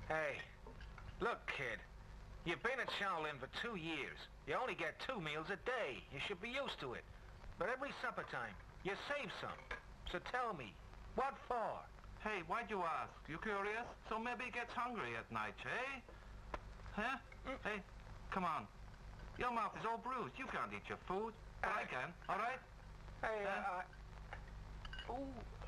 Hey, look, kid. You've been at Shaolin for 2 years. You only get 2 meals a day. You should be used to it. But every supper time, you save some. So tell me, what for? Hey, why'd you ask? You curious? So maybe he gets hungry at night, eh? Huh? Hey, come on. Your mouth is all bruised. You can't eat your food. But I can, all right? Hey, Huh? Ooh.